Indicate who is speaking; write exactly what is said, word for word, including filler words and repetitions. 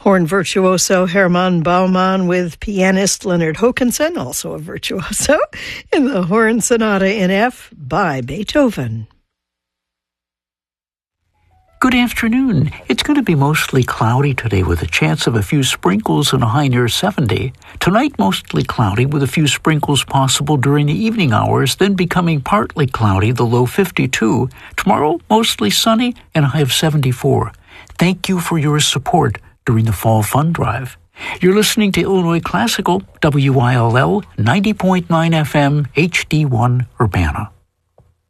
Speaker 1: Horn virtuoso Hermann Baumann with pianist Leonard Hokanson, also a virtuoso, in the Horn Sonata in F by Beethoven.
Speaker 2: Good afternoon. It's going to be mostly cloudy today with a chance of a few sprinkles and a high near seventy. Tonight, mostly cloudy with a few sprinkles possible during the evening hours, then becoming partly cloudy, the low fifty-two. Tomorrow, mostly sunny and a high of seventy-four. Thank you for your support during the Fall Fund Drive. You're listening to Illinois Classical, W I L L, ninety point nine F M, H D one, Urbana.